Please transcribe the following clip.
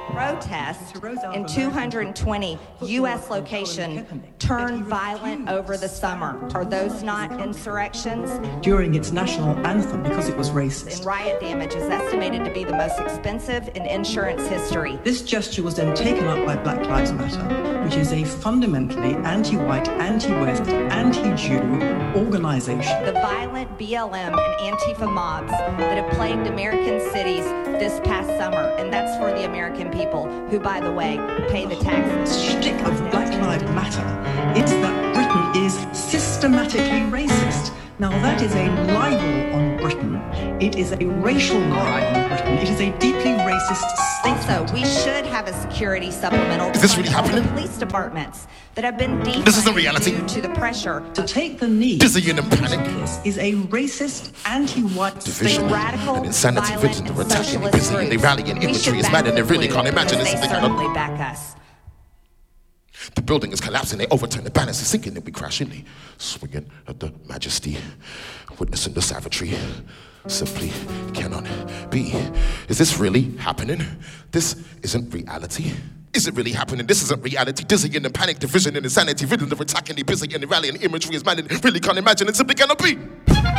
Protests in 220 U.S. locations turned violent over the summer. Are those not insurrections? During its national anthem because it was racist. And riot damage is estimated to be the most expensive in insurance history. This gesture was then taken up by Black Lives Matter, which is a fundamentally anti-white, anti-West, anti-Jew organization. The violent BLM and Antifa mobs that have plagued American cities this past summer, and that's for the American people, who, by the way, pay the taxes. The shtick of Black Lives Matter is that Britain is systematically racist. Now, that is a libel on Britain. It is a racial libel on Britain. It is a deeply racist statement. Also, we should have a security supplemental. Is this really happening? The police departments that have been defunded This isn't reality. due to the pressure. To take the knee Dizzy and panic. is a racist, anti-white Division statement. Radical, and insanity, violent, vision, and they're attacking, socialist busy, groups. they rallying, We imagery should is back mad, and they the really blue, can't imagine because this. they They cannot. certainly back us. The building is collapsing, they overturn the banners, it's sinking, and we crash in, they swinging at the majesty, witnessing the savagery. Simply cannot be. Is this really happening? This isn't reality. Is it really happening? This isn't reality. Dizzy and panic, division and insanity, rhythm of attacking, they busy and the rallying, imagery is mad, and really can't imagine, it simply cannot be.